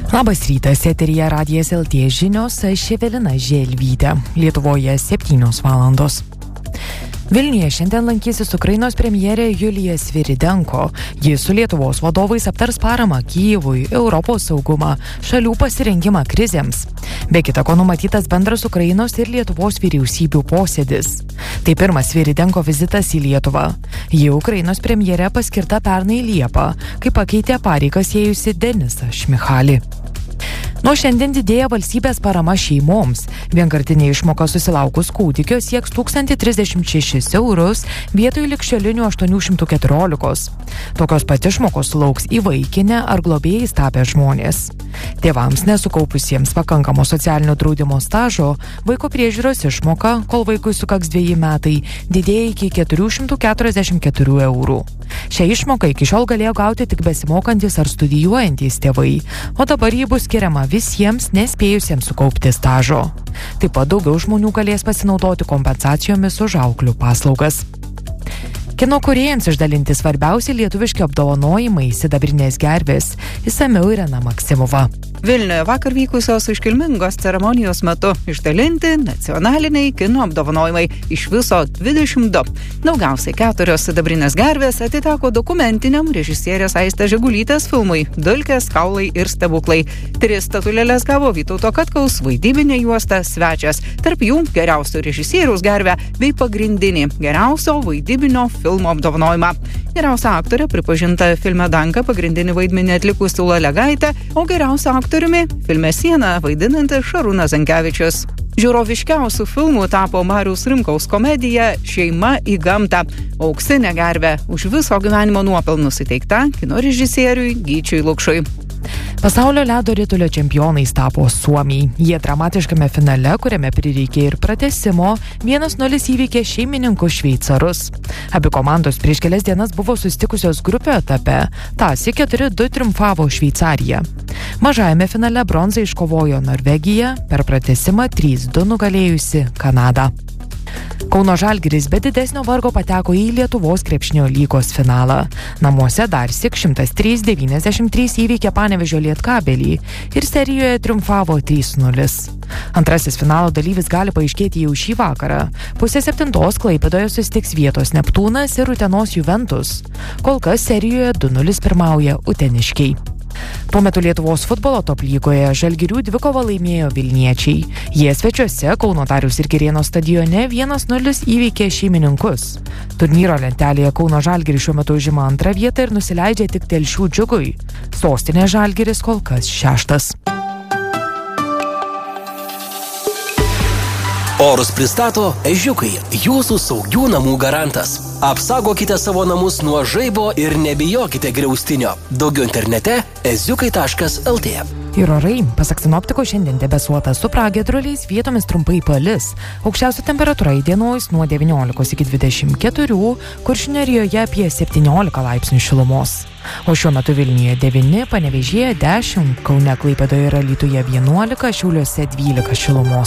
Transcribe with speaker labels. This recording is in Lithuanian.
Speaker 1: Labas rytas, eteryje Radijas LT žinios, aš Evelina Želvytė. Lietuvoje 7 valandos. Vilniuje šiandien lankysis Ukrainos premjerė Julija Sviridenko. Ji su Lietuvos vadovais aptars paramą Kyjivui, Europos saugumą, šalių pasirengimą krizėms. Be kita ko numatytas bendras Ukrainos ir Lietuvos vyriausybių posėdis. Tai pirmas Sviridenko vizitas į Lietuvą. Ji Ukrainos premjerė paskirta pernai Liepą, kai pakeitė pareigas ėjusi Denisą Šmichalį. Nuo šiandien didėja valstybės parama šeimoms. Vienkartinė išmoka susilaukus kūdikio sieks 1036 eurus vietoj ligšiolinių 814. Tokios pat išmokos sulauks įvaikinę ar globėjais tapę žmonės. Tėvams nesukaupusiems pakankamo socialinio draudimo stažo vaiko priežiūros išmoka, kol vaikui sukaks 2 metai, didėja iki 444 eurų. Šią išmoką iki šiol galėjo gauti tik besimokantis ar studijuojantys tėvai, o dabar ji bus skiriama visiems nespėjusiems sukaupti stažo. Taip pat daugiau žmonių galės pasinaudoti kompensacijomis už auklių paslaugas. Kino kūrėjams išdalinti svarbiausi lietuviški apdovanojimai Sidabrinės gervės. Išsamiau Irena Maksimova.
Speaker 2: Vilniuje vakar vykusios iškilmingos ceremonijos metu išdalinti nacionaliniai kino apdovanojimai, iš viso 22. Daugiausiai 4 Sidabrinės gervės atiteko dokumentiniam režisierės Aistės Žegulytės filmui Dulkės, kaulai ir stebuklai. 3 statulėles gavo Vytauto Katkaus vaidybinė juosta Svečias, tarp jų geriausio režisieriaus gervę bei pagrindinį geriausio vaidybinio filmo apdovanojimą. Geriausia aktorė pripažinta filme Danka pagrindinį vaidmenį atlikusi Ūla Legaitė, o geriausia aktoriumi filme Siena vaidinantis Šarūnas Zankevičius. Žiūroviškiausių filmų tapo Mariaus Rimkaus komedija Šeima į gamtą. Auksinė gervė už viso gyvenimo nuopelnus įteikta kino režisieriui Gyčiui Lukšui.
Speaker 1: Pasaulio ledo ritulio čempionais tapo suomiai. Jie dramatiškame finale, kuriame prireikė ir pratęsimo, 1-0 įveikė šeimininkus šveicarus. Abi komandos prieš kelias dienas buvo susitikusios grupio etape. Tąsyk 4-2 triumfavo Šveicarija. Mažajame finale bronzą iškovojo Norvegija, per pratęsimą 3-2 nugalėjusi Kanadą. Kauno Žalgiris be didesnio vargo pateko į Lietuvos krepšinio lygos finalą. Namuose darsyk 103-93 įveikė Panevėžio Lietkabelį ir serijoje triumfavo 3-0. Antrasis finalo dalyvis gali paaiškėti jau šį vakarą. 6:30 Klaipėdoje susitiks Vietos Neptūnas ir Utenos Juventus. Kol kas serijoje 2-0 pirmauja uteniškiai. Tuo metu Lietuvos futbolo top lygoje Žalgirių dvikovą laimėjo vilniečiai. Jie svečiuose Kauno Dariaus ir Girėno stadione 1-0 įveikė šeimininkus. Turnyro lentelėje Kauno Žalgiris šiuo metu užima 2 vietą ir nusileidžia tik Telšių Džiugui. Sostinės Žalgiris kol kas 6.
Speaker 3: Orus pristato Ežiukai, jūsų saugių namų garantas. Apsaugokite savo namus nuo žaibo ir nebijokite griaustinio. Daugiau internete eziukai.lt.
Speaker 1: Ir orai, pasak sinoptikų, šiandien debesuota su pragiedruliais, vietomis trumpai palis. Aukščiausia temperatūra įdienojus nuo 19 iki 24, Kuršių nerijoje apie 17 laipsnių šilumos. O šiuo metu Vilniuje 9, Panevėžyje 10, Kaune, Klaipėdoje ir Alytuje 11, Šiauliuose 12 šilumos.